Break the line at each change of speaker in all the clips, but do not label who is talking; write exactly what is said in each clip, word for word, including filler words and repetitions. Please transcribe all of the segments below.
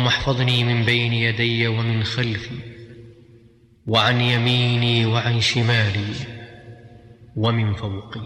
واحفظني من بين يدي ومن خلفي وعن يميني وعن شمالي ومن فوقي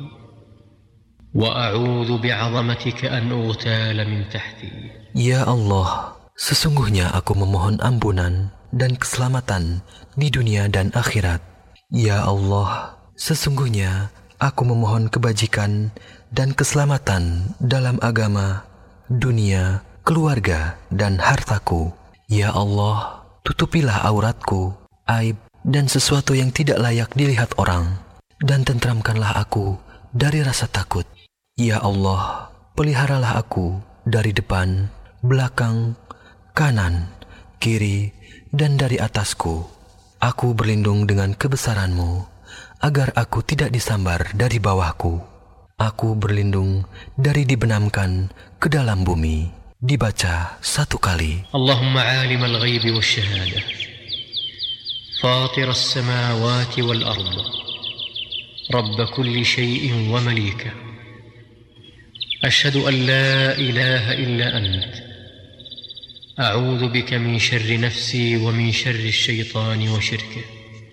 وأعوذ بعظمتك أن أغتال من تحتي.
Ya Allah, sesungguhnya aku memohon ampunan dan keselamatan di dunia dan akhirat. Ya Allah, sesungguhnya aku memohon kebajikan dan keselamatan dalam agama, dunia, keluarga, dan hartaku. Ya Allah, tutupilah auratku, aib, dan sesuatu yang tidak layak dilihat orang, dan tentramkanlah aku dari rasa takut. Ya Allah, peliharalah aku dari depan, belakang, kanan, kiri, dan dari atasku. Aku berlindung dengan kebesaran-Mu, agar aku tidak disambar dari bawahku. Aku berlindung dari dibenamkan ke dalam bumi. Dibaca satu kali.
Allahumma alim al-ghaybi wa syahada, fatir as-samawati wal-ard, rabb kulli shay'in wa malika, ashhadu an la ilaha illa ant, a'udhu bika min syarri nafsi wa min syarri syaitani wa syirkih,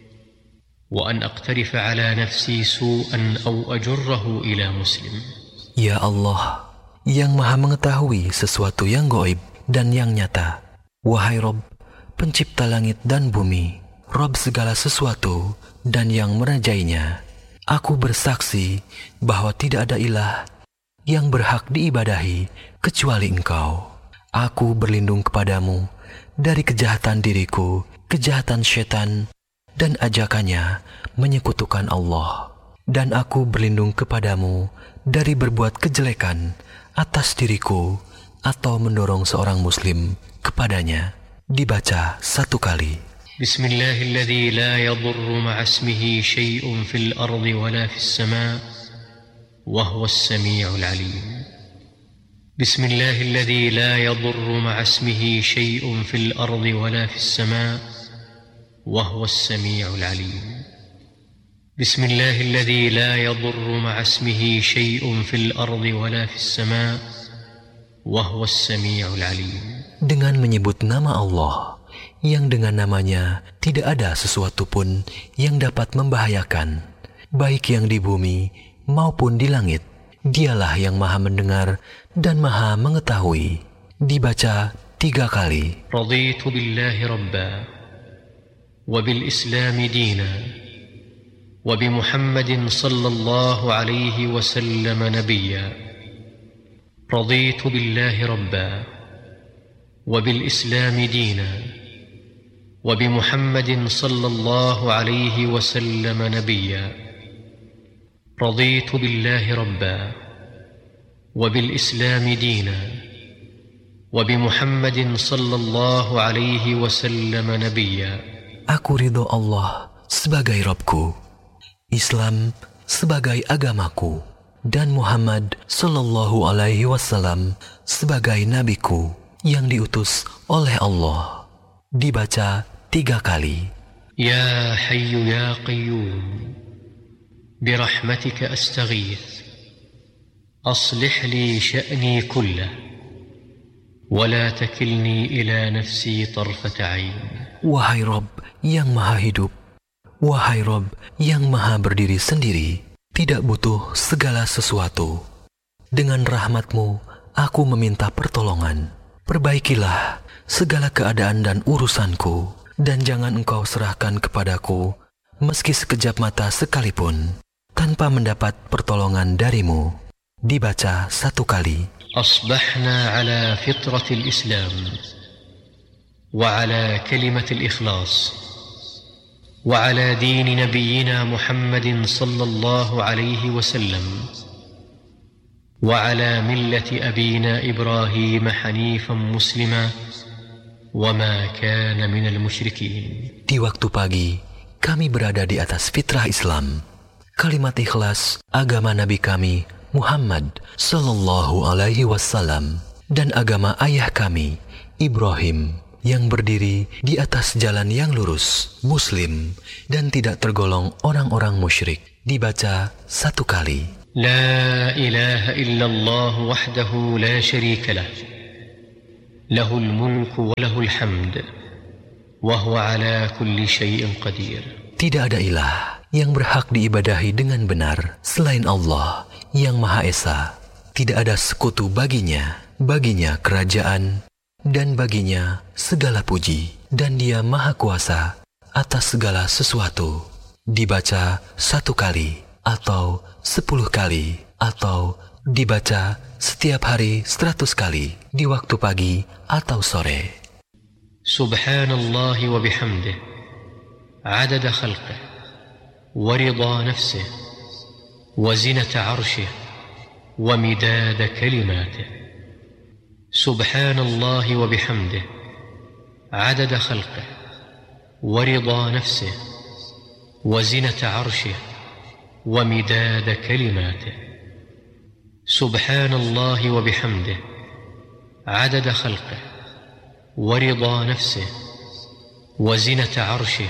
wa an aqtarifa ala nafsi su'an aw ajurrahu ila muslim.
Ya Allah, yang maha mengetahui sesuatu yang gaib dan yang nyata. Wahai Rob, pencipta langit dan bumi, Rob segala sesuatu dan yang merajainya, aku bersaksi bahwa tidak ada ilah yang berhak diibadahi kecuali Engkau. Aku berlindung kepadamu dari kejahatan diriku, kejahatan syaitan, dan ajakannya menyekutukan Allah. Dan aku berlindung kepadamu dari berbuat kejelekan atas diriku atau mendorong seorang muslim kepadanya. Dibaca satu kali.
Bismillahilladzi la yadurru ma'asmihi syai'un fil ardi wala fis sama' wa huwas sami'ul alim. Bismillahilladzi la yadurru ma'asmihi syai'un fil ardi wala fis sama' wa huwas sami'ul alim. بسم الله الذي لا يضر مع اسمه شيء في الأرض ولا في السماء وهو السميع العليم.
Dengan menyebut nama Allah, yang dengan namanya tidak ada sesuatu pun yang dapat membahayakan, baik yang di bumi maupun di langit. Dialah yang maha mendengar dan maha mengetahui. Dibaca tiga kali.
Raditu billahi rabba wa bil islami dina وبمحمد صلى الله عليه وسلم نبيا. رضيت بالله ربا وبالإسلام دينا وبمحمد صلى الله عليه وسلم نبيا. رضيت بالله ربا وبالإسلام دينا وبمحمد صلى الله عليه وسلم نبيا.
Aku ridho Allah sebagai Rabbku, Islam sebagai agamaku, dan Muhammad sallallahu alaihi wasallam sebagai nabiku yang diutus oleh Allah. Dibaca tiga kali.
Ya Hayyu ya Qayyum, birahmatika astaghith, aslih li sya'ni kullah, wa la takilni ila nafsi tarfata 'ain.
Wahai Rabb yang maha hidup, wahai Rob yang maha berdiri sendiri, tidak butuh segala sesuatu. Dengan rahmat-Mu, aku meminta pertolongan. Perbaikilah segala keadaan dan urusanku, dan jangan Engkau serahkan kepadaku, meski sekejap mata sekalipun, tanpa mendapat pertolongan dari-Mu. Dibaca satu kali.
Asbahna ala fitratil Islam, wa ala kalimatil ikhlas, وعلى دين نبينا محمد صلى الله عليه وسلم وعلى ملة أبينا إبراهيم حنيفا مسلما وما كان من المشركين.
Di waktu pagi, kami berada di atas fitrah Islam, kalimat ikhlas agama Nabi kami Muhammad sallallahu alaihi wasallam, dan agama ayah kami Ibrahim, yang berdiri di atas jalan yang lurus, muslim, dan tidak tergolong orang-orang musyrik. Dibaca satu kali.
La ilaha illallah wahdahu la syarika lah, له الملك وله الحمد وهو على كل شيء قدير.
Tidak ada ilah yang berhak diibadahi dengan benar selain Allah yang Maha Esa. Tidak ada sekutu baginya, baginya kerajaan, dan baginya segala puji. Dan Dia Maha Kuasa atas segala sesuatu. Dibaca satu kali, atau sepuluh kali, atau dibaca setiap hari seratus kali, di waktu pagi atau sore.
Subhanallah wa bihamdih, adada khalqih, wa rida nafsih, wa zinata arshih, wa midada kalimatih. Subhanallah wa bihamdih, adada khalqih, wa rida nafsih, wa zinata arshih, wa midada kalimatih. سبحان الله وبحمده عدد خلقه ورضا نفسه وزنة عرشه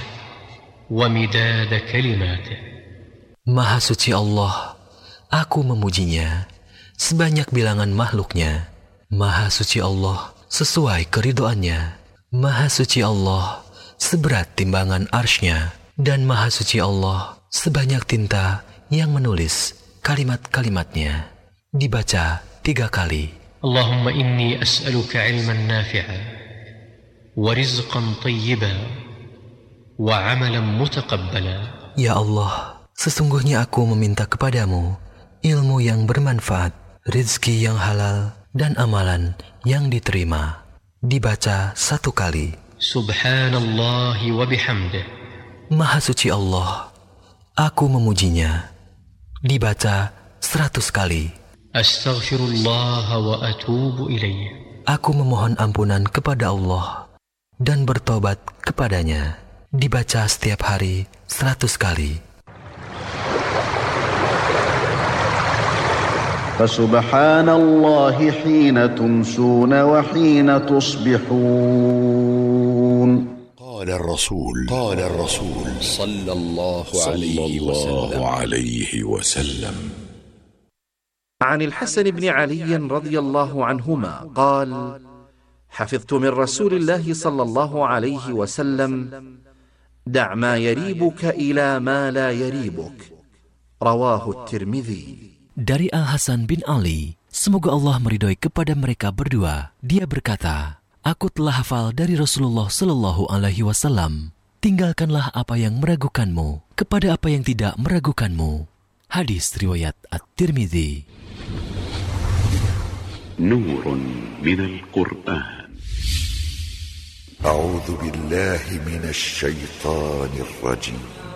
ومداد كلماته.
Maha suci Allah, aku memujinya sebanyak bilangan makhluknya. Maha suci Allah sesuai keridhoannya. Maha suci Allah seberat timbangan arsy-Nya. Dan Maha suci Allah sebanyak tinta yang menulis kalimat-kalimatnya. Dibaca tiga kali.
Allahumma inni as'aluka ilman nafi'a wa rizqan tayyiban wa amalan mutaqabbala.
Ya Allah, sesungguhnya aku meminta kepadamu ilmu yang bermanfaat, rizki yang halal, dan amalan yang diterima. Dibaca satu kali.
Subhanallah wa bihamdih.
Maha suci Allah, aku memujinya. Dibaca seratus kali.
Astaghfirullah wa atubu ilaih.
Aku memohon ampunan kepada Allah dan bertobat kepadanya. Dibaca setiap hari seratus kali.
Fasubhanallahi hina tumsuna wa hina tusbihun.
قال الرسول قال الرسول صلى الله عليه وسلم
عن الحسن بن علي رضي الله عنهما قال: حفظت من رسول الله صلى الله عليه وسلم: دع ما يريبك إلى ما لا يريبك. رواه الترمذي.
Dari Al-Hasan bin Ali, semoga Allah meridhoi kepada mereka berdua, dia berkata, aku telah hafal dari Rasulullah Sallallahu Alaihi Wasallam, tinggalkanlah apa yang meragukanmu kepada apa yang tidak meragukanmu. Hadis riwayat At-Tirmidzi.
نور من القرآن.
أعوذ بالله من الشيطان الرجيم.